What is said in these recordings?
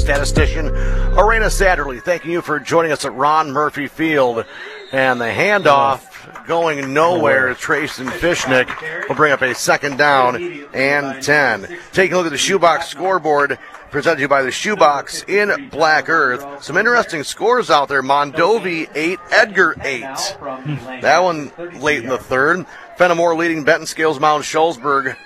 statistician Arena Satterley. Thanking you for joining us at Ron Murphy Field. And the handoff going nowhere to Trayson Fishnick will bring up a second down and 10. Taking a look at the Shoebox scoreboard, presented to you by the Shoebox in Black Earth. Some interesting scores out there. Mondovi 8, Edgar 8. That one late in the third. Fenimore leading Benton Scales Mount Shullsburg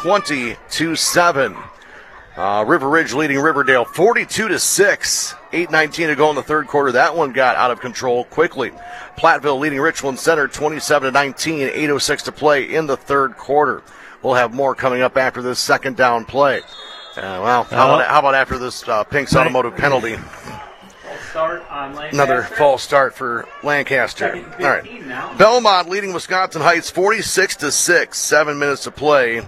20-7. River Ridge leading Riverdale 42-6. 8:19 to go in the third quarter. That one got out of control quickly. Platteville leading Richland Center 27-19. 8:06 to play in the third quarter. We'll have more coming up after this second down play. How about after this Pink's Automotive penalty? Another false start for Lancaster. All right. Belmont leading Wisconsin Heights 46-6. 7 minutes to play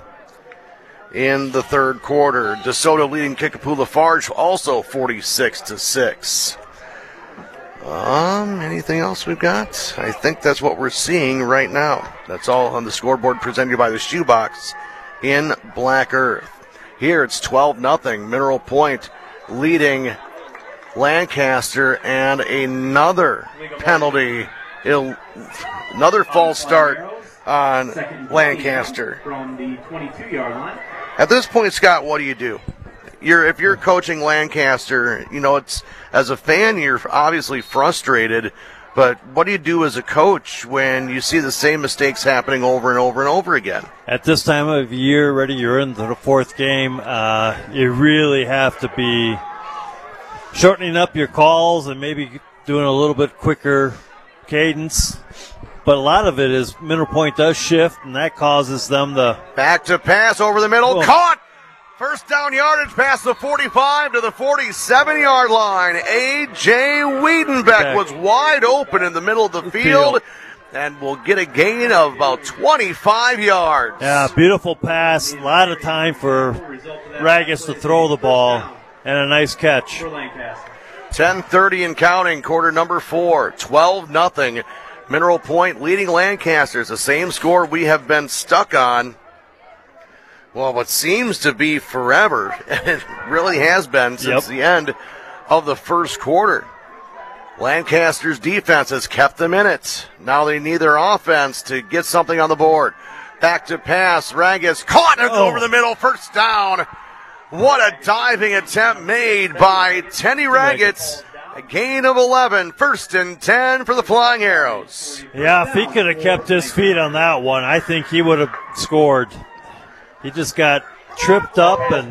in the third quarter. DeSoto leading Kickapoo Lafarge also 46-6. Anything else we've got? I think that's what we're seeing right now. That's all on the scoreboard presented by the Shoebox in Black Earth. Here it's 12-0. Mineral Point leading Lancaster, and another penalty. Another false start on Lancaster. From the 22-yard line. At this point, Scott, what do you do? If you're coaching Lancaster, it's as a fan, you're obviously frustrated, but what do you do as a coach when you see the same mistakes happening over and over and over again? At this time of year, you're into the fourth game, you really have to be shortening up your calls and maybe doing a little bit quicker cadence. But a lot of it is Mineral Point does shift, and that causes them to... Back to pass over the middle. Caught! First down yardage past the 45 to the 47-yard line. A.J. Wiedenbeck was wide open in the middle of the field and will get a gain of about 25 yards. Yeah, beautiful pass. A lot of time for Ragus to throw the ball, and a nice catch. 10:30 and counting, quarter number 4. 12-0. Mineral Point leading Lancaster. It's the same score we have been stuck on, well, what seems to be forever. It really has been since the end of the first quarter. Lancaster's defense has kept them in it. Now they need their offense to get something on the board. Back to pass. Ragus caught over the middle. First down. What a diving attempt made by Tenny Raggets. A gain of 11, 1st and 10 for the Flying Arrows. Yeah, if he could have kept his feet on that one, I think he would have scored. He just got tripped up. And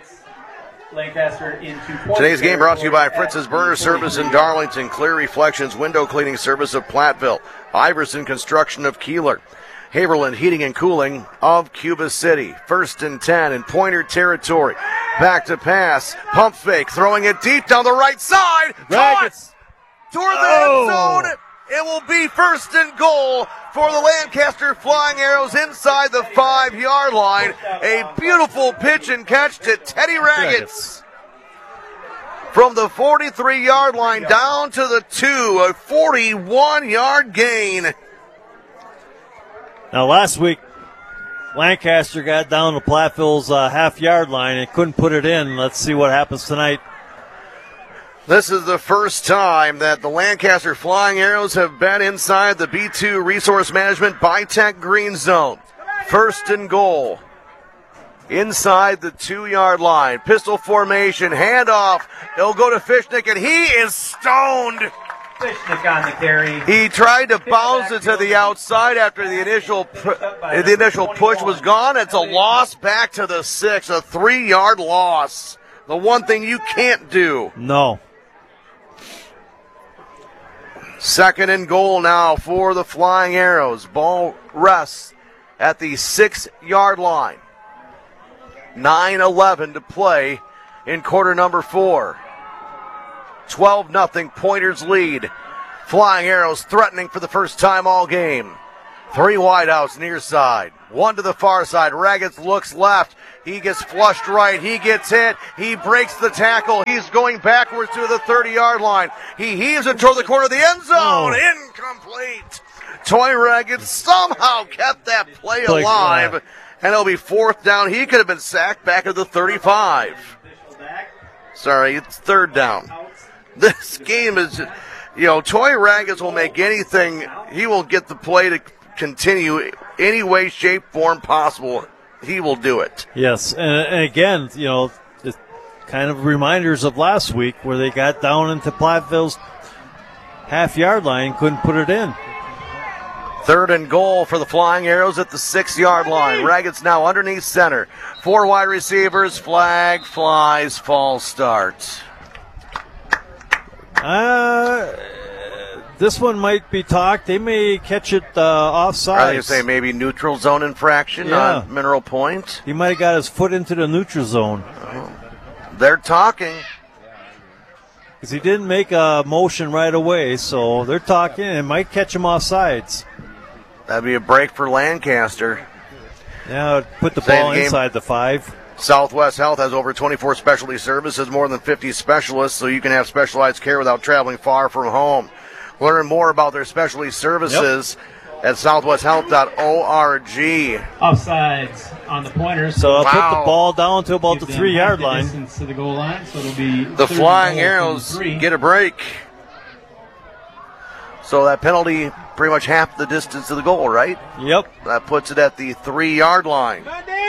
today's game brought to you by Fritz's Burner Service in Darlington, Clear Reflections Window Cleaning Service of Platteville, Iverson Construction of Keeler, Haverland Heating and Cooling of Cuba City. 1st and 10 in Pointer territory. Back to pass. Pump fake. Throwing it deep down the right side. Caught toward the end zone. It will be 1st and goal for the Lancaster Flying Arrows inside the 5-yard line. A beautiful pitch and catch to Teddy Raggets. From the 43-yard line down to the 2. A 41-yard gain. Now, last week, Lancaster got down to Platteville's half-yard line and couldn't put it in. Let's see what happens tonight. This is the first time that the Lancaster Flying Arrows have been inside the B2 Resource Management Bitech Green Zone. 1st and goal. Inside the 2-yard line. Pistol formation, handoff. It'll go to Fishnick, and he is stoned. Fishnick on the carry. He tried to bounce it to the outside after the initial push was gone. It's a loss back to the 6, a 3-yard loss. The one thing you can't do. No. 2nd and goal now for the Flying Arrows. Ball rests at the 6-yard line. 9:11 to play in quarter number 4. 12-0 Pointers lead. Flying Arrows threatening for the first time all game. 3 wideouts near side. 1 to the far side. Raggets looks left. He gets flushed right. He gets hit. He breaks the tackle. He's going backwards to the 30-yard line. He heaves it toward the corner of the end zone. Incomplete. Toy Raggets somehow kept that play alive. And it'll be 4th down. He could have been sacked back at the 35. Sorry, it's third down. This game is, Toy Raggets will make anything. He will get the play to continue any way, shape, form possible. He will do it. Yes, and again, it's kind of reminders of last week where they got down into Platteville's half-yard line, couldn't put it in. Third and goal for the Flying Arrows at the 6-yard line. Raggets now underneath center. 4 wide receivers, flag flies, false start. This one might be talked. They may catch it offside. I was going to say maybe neutral zone infraction on Mineral Point. He might have got his foot into the neutral zone. They're talking. Because he didn't make a motion right away, so they're talking and might catch him offsides. That'd be a break for Lancaster. Yeah, put the ball inside the 5. Southwest Health has over 24 specialty services, more than 50 specialists, so you can have specialized care without traveling far from home. Learn more about their specialty services at southwesthealth.org. Offsides on the pointers. So I'll put the ball down to about the 3-yard line. Distance to the goal line, so it'll be the Flying Arrows get a break. So that penalty pretty much half the distance to the goal, right? Yep. That puts it at the 3-yard line.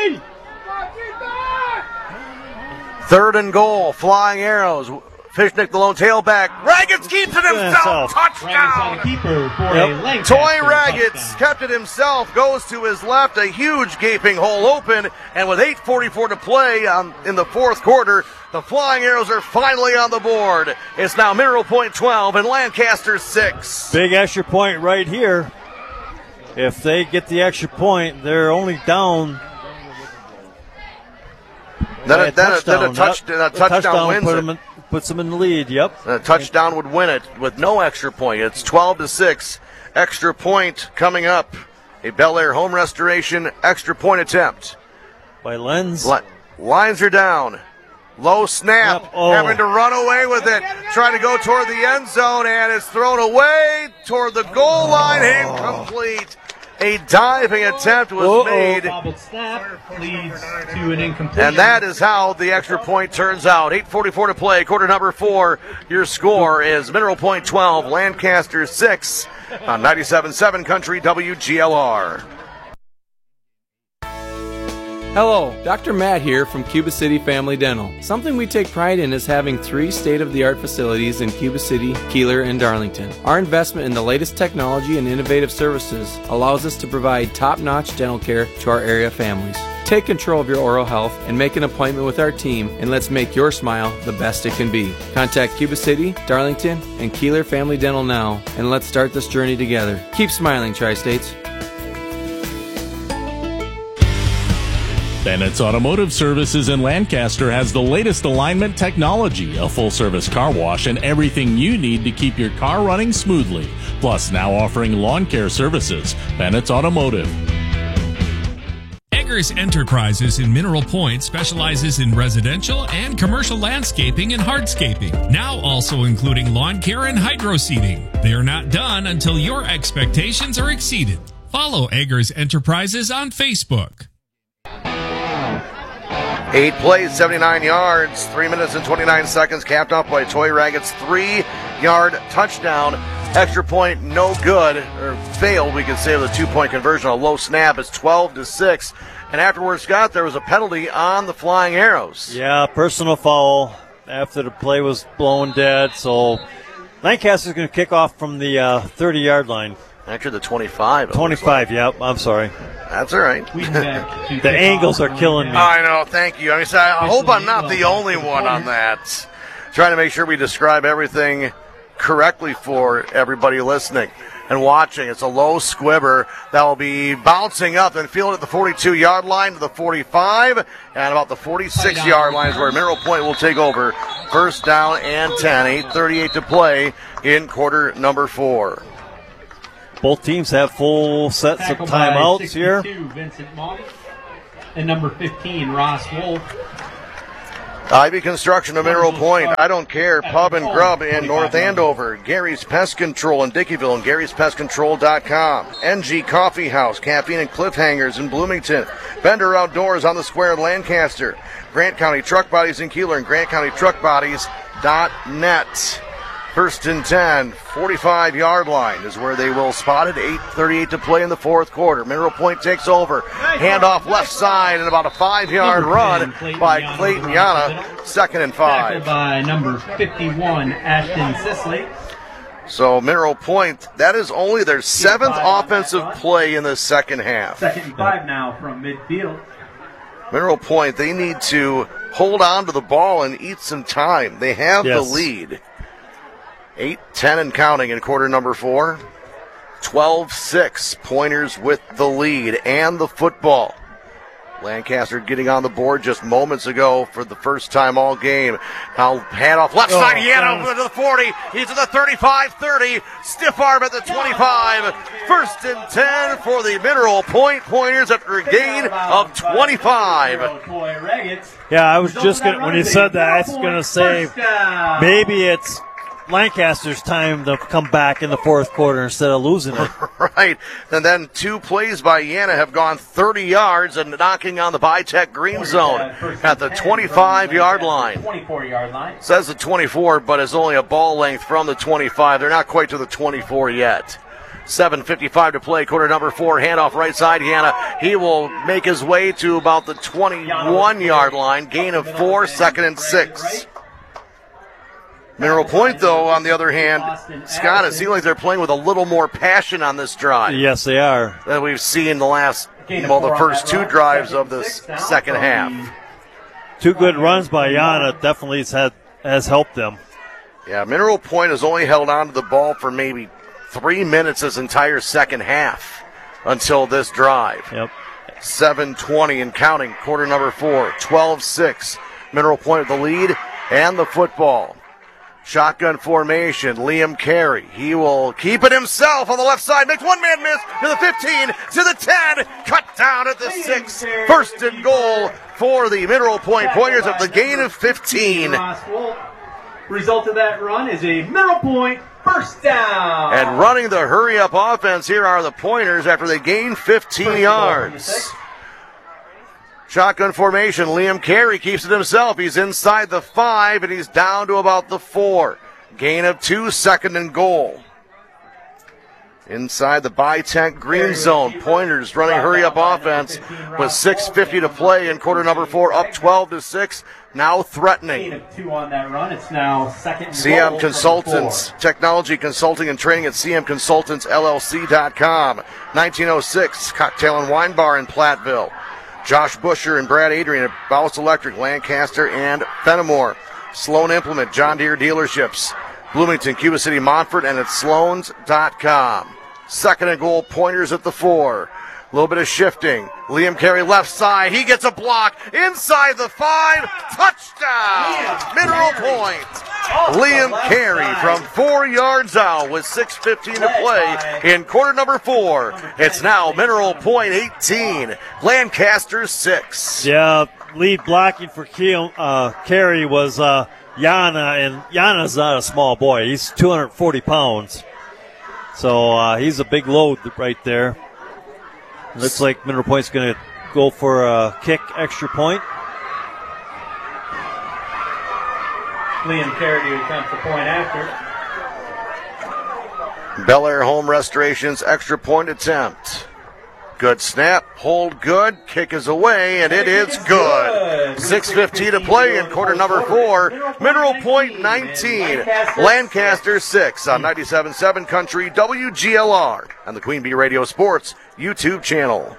Third and goal, Flying Arrows. Fishnick, the lone tailback. Raggets keeps it himself. Touchdown. Toy Raggets kept it himself. Goes to his left. A huge gaping hole open. And with 8:44 to play in the fourth quarter, the Flying Arrows are finally on the board. It's now Mineral Point 12 and Lancaster 6. Big extra point right here. If they get the extra point, they're only down. Then a touchdown wins it. Puts them in the lead, yep. A touchdown would win it with no extra point. It's 12-6. Extra point coming up. A Bel Air home restoration extra point attempt. By Lenz. Lines are down. Low snap. Having to run away with it. Trying to go toward the end zone, and it's thrown away toward the goal line. Incomplete. A diving attempt was made. Snap leads to an incomplete. And that is how the extra point turns out. 8:44 to play, quarter number 4. Your score is Mineral Point 12, Lancaster 6 on 97.7 Country WGLR. Hello, Dr. Matt here from Cuba City Family Dental. Something we take pride in is having 3 state-of-the-art facilities in Cuba City, Keeler, and Darlington. Our investment in the latest technology and innovative services allows us to provide top-notch dental care to our area families. Take control of your oral health and make an appointment with our team, and let's make your smile the best it can be. Contact Cuba City, Darlington, and Keeler Family Dental now, and let's start this journey together. Keep smiling, Tri-States. Bennett's Automotive Services in Lancaster has the latest alignment technology, a full-service car wash, and everything you need to keep your car running smoothly. Plus, now offering lawn care services. Bennett's Automotive. Eggers Enterprises in Mineral Point specializes in residential and commercial landscaping and hardscaping, now also including lawn care and hydro seeding. They are not done until your expectations are exceeded. Follow Eggers Enterprises on Facebook. 8 plays, 79 yards, 3 minutes and 29 seconds, capped off by Toy Raggets' 3-yard touchdown. Extra point, no good, or failed, we could say, with a 2-point conversion. A low snap. It's 12-6. And afterwards, Scott, there was a penalty on the Flying Arrows. Yeah, personal foul after the play was blown dead. So Lancaster's going to kick off from the 30-yard line. Actually, the 25. 25, yep. I'm sorry. That's all right. The angles are killing me. I know, thank you. I hope I'm not the only one on that. Trying to make sure we describe everything correctly for everybody listening and watching. It's a low squibber that will be bouncing up and fielded at the 42-yard line to the 45, and about the 46-yard line is where Mineral Point will take over. First down and 10, 8:38 to play in quarter number 4. Both teams have full sets of timeouts here. Vincent Monty and number 15, Ross Wolf. Ivy Construction of Mineral Point. I don't care. Pub and Grub in North Andover. Gary's Pest Control in Dickeyville and Gary'sPestControl.com. NG Coffee House, Caffeine and Cliffhangers in Bloomington. Bender Outdoors on the Square in Lancaster. Grant County Truck Bodies in Keeler and GrantCountyTruckBodies.net. First and 10, 45-yard line is where they will spot it. 8:38 to play in the fourth quarter. Mineral Point takes over. Handoff left side and about a 5-yard run by Clayton Yana. Second and 5. Tackled by number 51, Ashton Sisley. So Mineral Point, that is only their 7th offensive play in the second half. Second and 5 now from midfield. Mineral Point, they need to hold on to the ball and eat some time. They have the lead. 8-10 and counting in quarter number 4. 12-6. Pointers with the lead and the football. Lancaster getting on the board just moments ago for the first time all game. Now handoff left side. Yana to the 40. He's at the 35-30. Stiff arm at the 25. First and 10 for the Mineral Point Pointers after a gain of 25. Yeah, I was just going to, when you said that, I was going to say maybe it's Lancaster's time to come back in the fourth quarter instead of losing it. Right. And then 2 plays by Yana have gone 30 yards and knocking on the Bitech green zone at the 25-yard line. 24-yard line. Says the 24, but it's only a ball length from the 25. They're not quite to the 24 yet. 7:55 to play, quarter number 4. Handoff right side. Yana, he will make his way to about the 21-yard line. Gain of 4, second and 6. Mineral Point, though, on the other hand, Scott, it seems like they're playing with a little more passion on this drive. Yes, they are. Than we've seen the first 2 drives of this second half. 2 good runs by Yana definitely has helped them. Yeah, Mineral Point has only held on to the ball for maybe 3 minutes this entire second half until this drive. Yep. 7:20 and counting, quarter number 4. 12-6. Mineral Point with the lead and the football. Shotgun formation, Liam Carey. He will keep it himself on the left side. Makes one-man miss to the 15, to the 10. Cut down at the 6. First and goal for the Mineral Point Pointers of the gain of 15. Result of that run is a Mineral Point first down. And running the hurry-up offense here are the Pointers after they gain 15 yards. Shotgun formation, Liam Carey keeps it himself. He's inside the 5, and he's down to about the 4. Gain of 2, second and goal. Inside the Bitech green zone, Pointers running hurry-up offense with 6:50 to play in quarter number 4, up 12-6, now threatening. Gain of 2 on that run. It's now second and CM goal Consultants, technology consulting and training at cmconsultantsllc.com. 1906, Cocktail and Wine Bar in Platteville. Josh Busher and Brad Adrian at Bowles Electric, Lancaster, and Fenimore. Sloan Implement, John Deere dealerships. Bloomington, Cuba City, Montfort, and at Sloans.com. Second and goal, Pointers at the 4. A little bit of shifting. Liam Carey left side. He gets a block inside the 5. Touchdown! Mineral Point. Liam Carey from 4 yards out with 6:15 to play in quarter number 4. It's now Mineral Point 18, Lancaster 6. Yeah, lead blocking for Carey was Yana, and Yana's not a small boy. He's 240 pounds. So he's a big load right there. Looks like Mineral Point's going to go for a kick extra point. Liam Carey attempts the point after. Bel Air Home Restoration's extra point attempt. Good snap, hold good, kick is away, and it is good. 6:50 to play in quarter number 4. Mineral Point 19, Lancaster 6 on 97.7 Country WGLR and the Queen Bee Radio Sports YouTube channel.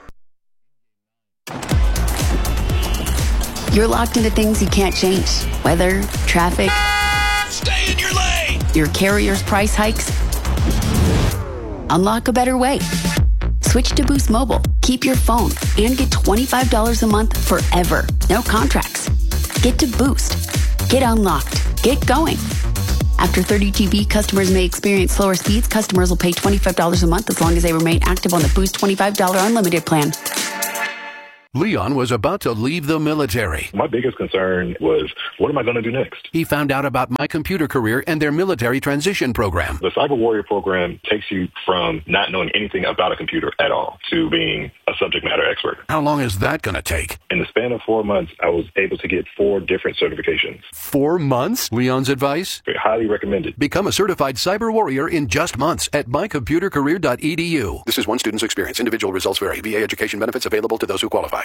You're locked into things you can't change. Weather, traffic. Stay in your lane! Your carrier's price hikes. Unlock a better way. Switch to Boost Mobile. Keep your phone and get $25 a month forever. No contracts. Get to Boost. Get unlocked. Get going. After 30 GB, customers may experience slower speeds. Customers will pay $25 a month as long as they remain active on the Boost $25 unlimited plan. Leon was about to leave the military. My biggest concern was, what am I going to do next? He found out about My Computer Career and their military transition program. The Cyber Warrior program takes you from not knowing anything about a computer at all to being a subject matter expert. How long is that going to take? In the span of 4 months, I was able to get 4 different certifications. 4 months? Leon's advice? Highly recommended. Become a certified Cyber Warrior in just months at mycomputercareer.edu. This is one student's experience. Individual results vary. VA education benefits available to those who qualify.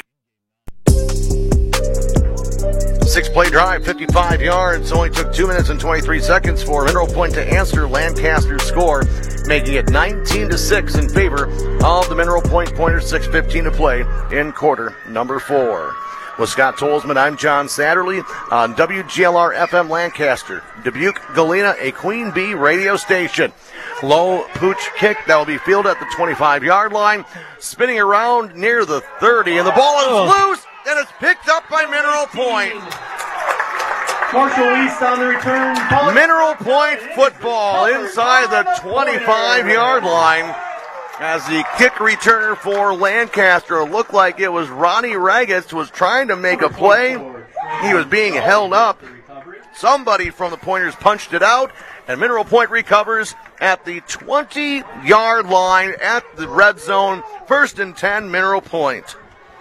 6-play drive, 55 yards. Only took 2 minutes and 23 seconds for Mineral Point to answer Lancaster's score, making it 19-6 in favor of the Mineral Point Pointers. 6:15 to play in quarter number 4. With Scott Tolzman, I'm John Satterley on WGLR FM Lancaster, Dubuque, Galena, a Queen Bee radio station. Low pooch kick that will be fielded at the 25-yard line, spinning around near the 30, and the ball is loose, and it's picked up by Mineral Point. Marshall East on the return. Mineral Point football inside the 25-yard line. As the kick returner for Lancaster looked like it was Ronnie Ragetz, was trying to make a play. He was being held up. Somebody from the Pointers punched it out, and Mineral Point recovers at the 20-yard line at the red zone. 1st and 10, Mineral Point.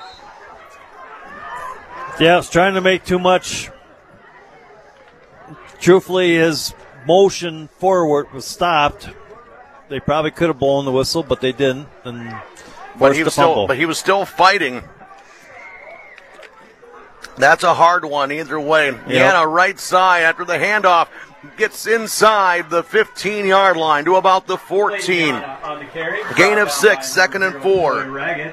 Yeah, it's trying to make too much. Truthfully, his motion forward was stopped. They probably could have blown the whistle, but they didn't. And but he was still fighting. That's a hard one either way. Yep. Yana right side after the handoff. Gets inside the 15-yard line to about the 14. Gain of 6, 2nd and 4.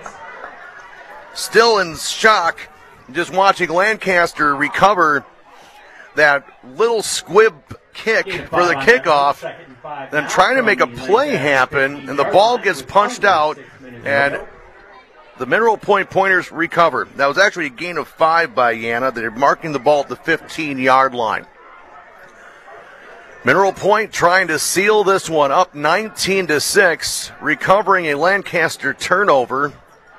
Still in shock, just watching Lancaster recover that little squib kick for the kickoff, then trying to make a play happen, and the ball gets punched out, and the Mineral Point Pointers recover. That was actually a gain of 5 by Yana. They're marking the ball at the 15-yard line. Mineral Point trying to seal this one up 19-6, recovering a Lancaster turnover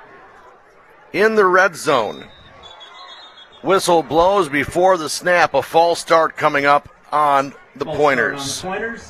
in the red zone. Whistle blows before the snap. A false start coming up on the Pointers.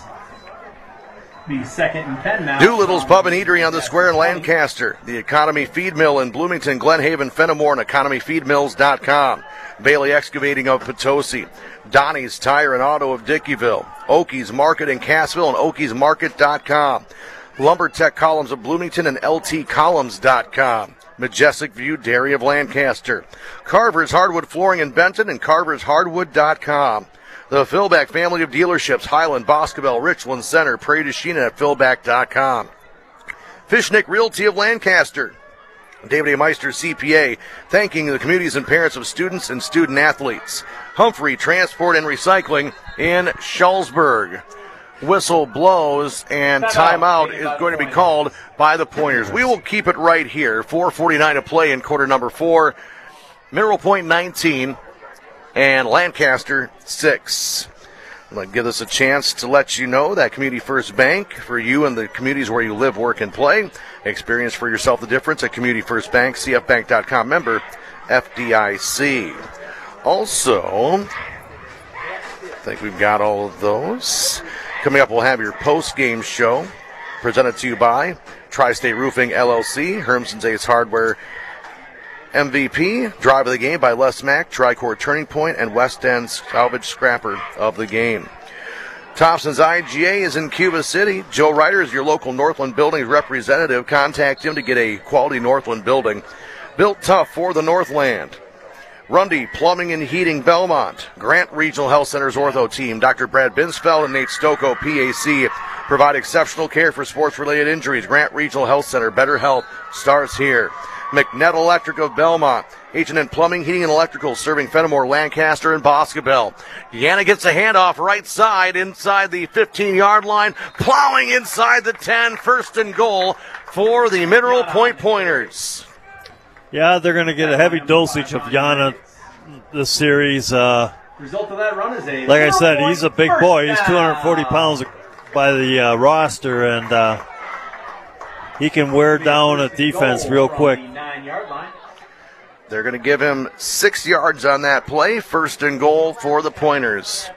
The 2nd and 10 now. Doolittle's Pub and Eatery on the square in Lancaster. The Economy Feed Mill in Bloomington, Glenhaven, Fenimore, and EconomyFeedMills.com. Bailey Excavating of Potosi. Donnie's Tire and Auto of Dickeyville. Okies Market in Cassville and OkiesMarket.com. LumberTech Columns of Bloomington and LTColumns.com. Majestic View Dairy of Lancaster. Carver's Hardwood Flooring in Benton and Carver'sHardwood.com. The Philback family of dealerships, Highland, Boscobel, Richland Center, Prairie du Chien at Philback.com. Fishnick Realty of Lancaster. David A. Meister, CPA, thanking the communities and parents of students and student athletes. Humphrey Transport and Recycling in Schulzburg. Whistle blows, and timeout is going to be called by the Pointers. We will keep it right here. 4:49 to play in quarter number 4. Mineral Point 19 and Lancaster 6. I'd like to give us a chance to let you know that Community First Bank, for you and the communities where you live, work, and play. Experience for yourself the difference at Community First Bank, CFBank.com, member FDIC. Also, I think we've got all of those. Coming up, we'll have your post-game show presented to you by Tri-State Roofing, LLC, Hermson's Ace Hardware, MVP, Drive of the Game by Les Mack, Tricor Turning Point, and West End Salvage Scrapper of the Game. Thompson's IGA is in Cuba City. Joe Ryder is your local Northland Buildings representative. Contact him to get a quality Northland building built tough for the Northland. Rundy Plumbing and Heating, Belmont. Grant Regional Health Center's ortho team, Dr. Brad Binsfeld and Nate Stocco, PAC, provide exceptional care for sports-related injuries. Grant Regional Health Center, better health starts here. McNett Electric of Belmont. H&N Plumbing, Heating, and Electrical, serving Fenimore, Lancaster, and Boscobel. Yana gets a handoff right side inside the 15-yard line, plowing inside the 10, 1st and goal for the Mineral Point Pointers. Yeah, they're going to get a heavy dosage of Yana this series. Result of that run is a like I said, he's a big boy. He's 240 pounds by the roster, and he can wear down a defense real quick. They're going to give him 6 yards on that play. First and goal for the Pointers.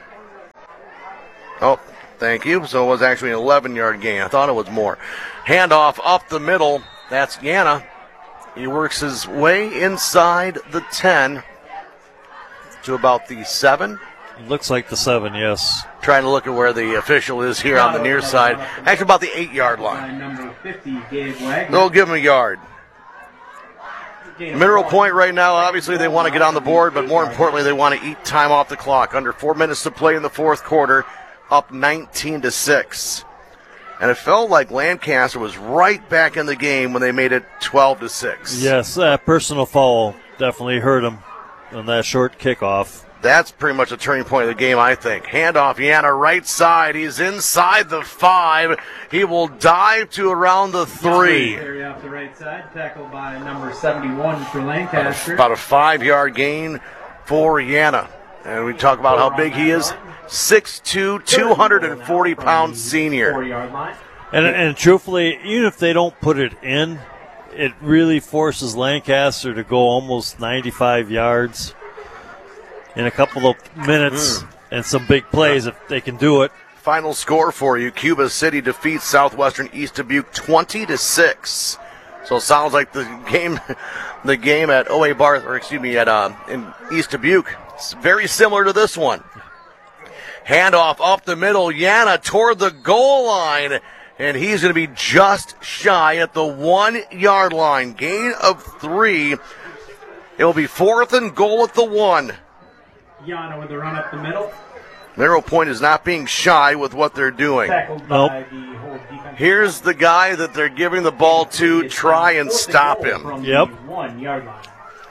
Oh, thank you. So it was actually an 11-yard gain. I thought it was more. Handoff up the middle. That's Yana. He works his way inside the 10 to about the 7. Looks like the 7, yes. Trying to look at where the official is here on the near side. Actually, about the 8-yard line. Number 50, Gabe Wagner. They'll give him a yard. Mineral Point right now, obviously they want to get on the board, but more importantly, they want to eat time off the clock. Under 4 minutes to play in the fourth quarter, up 19-6. And it felt like Lancaster was right back in the game when they made it 12-6. Yes, that personal foul definitely hurt him on that short kickoff. That's pretty much a turning point of the game, I think. Handoff, Yana, right side. He's inside the 5. He will dive to around the 3. Carry off the right side, tackled by number 71 for Lancaster. About a 5-yard gain for Yana. And we talk about how big he is. 6'2", 240-pound senior. 4-yard line. And truthfully, even if they don't put it in, it really forces Lancaster to go almost 95 yards in a couple of minutes and some big plays if they can do it. Final score for you: Cuba City defeats Southwestern East Dubuque 20-6. So it sounds like the game at OA Barth, or excuse me, in East Dubuque, it's very similar to this one. Handoff up the middle, Yana toward the goal line, and he's going to be just shy at the 1-yard line. Gain of 3. It will be 4th and goal at the 1. Yana with the run up the middle. Mineral Point is not being shy with what they're doing. Tackled by the whole defense. Here's the guy that they're giving the ball to. Try and stop him. Yep. 1-yard line.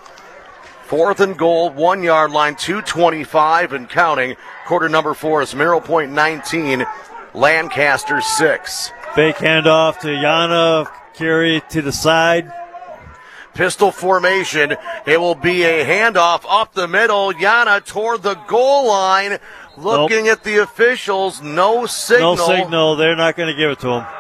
4th and goal, 1-yard line, 2:25 and counting. Quarter number 4 is Mineral Point 19, Lancaster 6. Fake handoff to Yana, carry to the side. Pistol formation. It will be a handoff up the middle. Yana toward the goal line. Looking at the officials. No signal. No signal. They're not going to give it to him.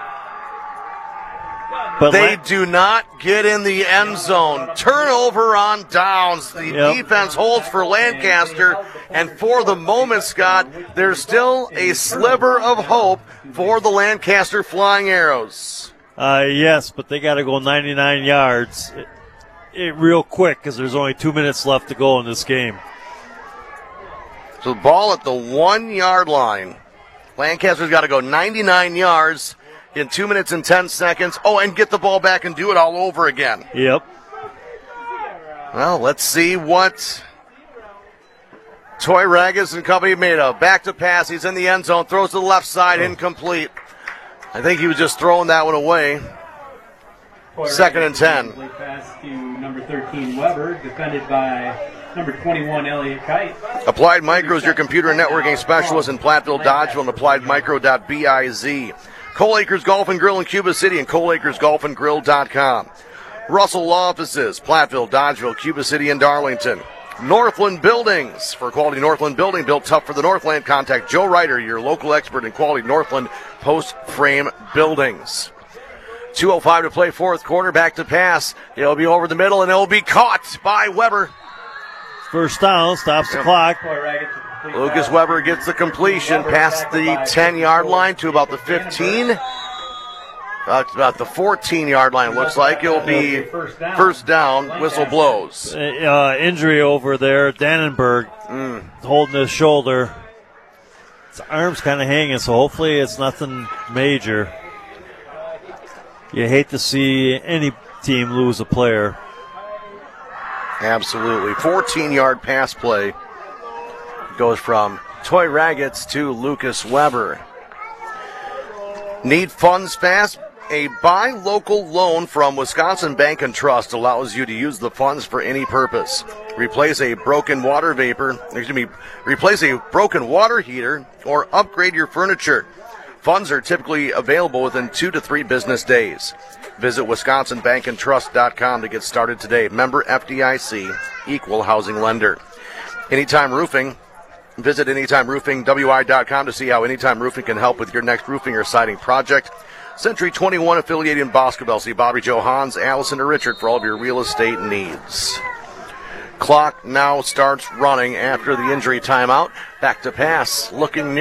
But they do not get in the end zone. Turnover on downs. The defense holds for Lancaster. And for the moment, Scott, there's still a sliver of hope for the Lancaster Flying Arrows. Yes, but they got to go 99 yards. Real quick because there's only 2 minutes left to go in this game. So the ball at the 1-yard line. Lancaster's got to go 99 yards in 2 minutes and 10 seconds. Oh, and get the ball back and do it all over again. Yep. Well, let's see what Toy Ragas and company made of. Back to pass. He's in the end zone. Throws to the left side. Incomplete. I think he was just throwing that one away. 2nd and 10. Pass to number 13, Weber, defended by number 21, Elliott Kite. Applied Micro is your computer networking specialist in Platteville, Dodgeville, and appliedmicro.biz. Cole Acres Golf and Grill in Cuba City and coleacresgolfandgrill.com. Russell Law Offices, Platteville, Dodgeville, Cuba City, and Darlington. Northland Buildings. For quality Northland building built tough for the Northland, contact Joe Ryder, your local expert in quality Northland post-frame buildings. 2:05 to play fourth quarter. Back to pass. It'll be over the middle, and it'll be caught by Weber. First down, stops the clock. Lucas Weber gets the completion past the 10-yard line to about the 15. About the 14-yard line, looks like. It'll be first down. Whistle blows. Injury over there. Dannenberg holding his shoulder. His arm's kind of hanging, so hopefully it's nothing major. You hate to see any team lose a player. Absolutely. 14-yard pass play goes from Toy Raggets to Lucas Weber. Need funds fast? A buy local loan from Wisconsin Bank and Trust allows you to use the funds for any purpose. Replace a broken water heater or upgrade your furniture. Funds are typically available within 2 to 3 business days. Visit WisconsinBankandTrust.com to get started today. Member FDIC, equal housing lender. Anytime Roofing. Visit AnytimeRoofingWI.com to see how Anytime Roofing can help with your next roofing or siding project. Century 21 affiliated in Boscobel. See Bobby Joe Hans, Allison, or Richard for all of your real estate needs. Clock now starts running after the injury timeout. Back to pass, looking near.